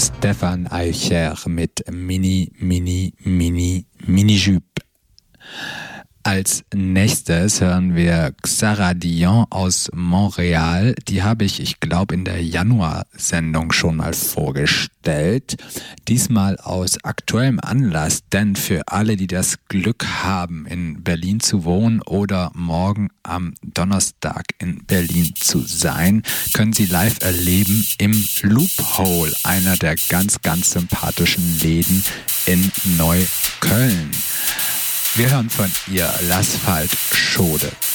Stefan Eicher mit Mini-Jupe. Als nächstes hören wir Xara Dion aus Montreal. Die habe ich glaube, in der Januar-Sendung schon mal vorgestellt. Diesmal aus aktuellem Anlass, denn für alle, die das Glück haben, in Berlin zu wohnen oder morgen am Donnerstag in Berlin zu sein, können sie live erleben im Loophole, einer der ganz, ganz sympathischen Läden in Neukölln. Wir hören von ihr L'Asphalt Chaude.